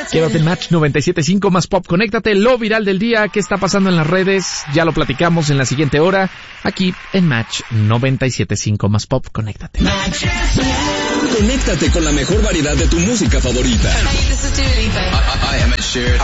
Quédate en Match 97.5 más pop. Conéctate, lo viral del día, qué está pasando en las redes, ya lo platicamos en la siguiente hora, aquí en Match 97.5 más pop. Conéctate. Conéctate con la mejor variedad de tu música favorita. Hey, this is Dua Lipa. I am Ed Sheeran.